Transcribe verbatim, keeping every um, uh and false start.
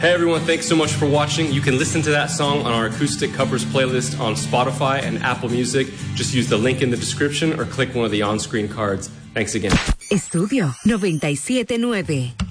Hey everyone, thanks so much for watching. You can listen to that song on our Acoustic Covers playlist on Spotify and Apple Music. Just use the link in the description or click one of the on-screen cards. Thanks again. Estudio noventa y siete nueve.